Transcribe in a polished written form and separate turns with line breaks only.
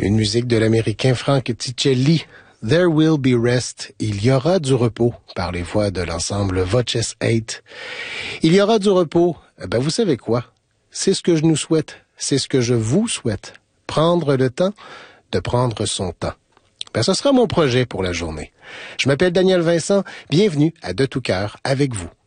Une musique de l'Américain Frank Ticelli, There Will Be Rest, il y aura du repos, par les voix de l'ensemble Voces 8. Il y aura du repos, vous savez quoi? C'est ce que je nous souhaite, c'est ce que je vous souhaite. Prendre le temps de prendre son temps. Ce sera mon projet pour la journée. Je m'appelle Daniel Vincent, bienvenue à De tout cœur avec vous.